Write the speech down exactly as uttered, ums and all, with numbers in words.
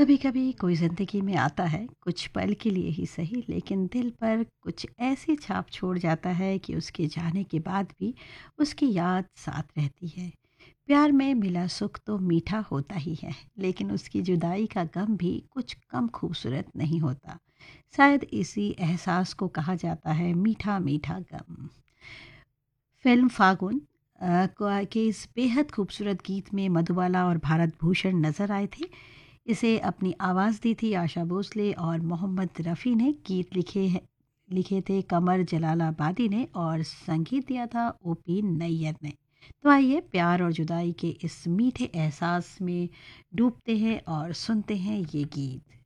कभी कभी कोई जिंदगी में आता है, कुछ पल के लिए ही सही, लेकिन दिल पर कुछ ऐसी छाप छोड़ जाता है कि उसके जाने के बाद भी उसकी याद साथ रहती है। प्यार में मिला सुख तो मीठा होता ही है, लेकिन उसकी जुदाई का गम भी कुछ कम खूबसूरत नहीं होता। शायद इसी एहसास को कहा जाता है मीठा मीठा गम। फिल्म फागुन अ, को- के इस बेहद खूबसूरत गीत में मधुबाला और भारत भूषण नजर आए थे। इसे अपनी आवाज़ दी थी आशा भोसले और मोहम्मद रफ़ी ने। गीत लिखे हैं लिखे थे कमर जलालाबादी ने और संगीत दिया था ओपी नैयर ने। तो आइए प्यार और जुदाई के इस मीठे एहसास में डूबते हैं और सुनते हैं ये गीत।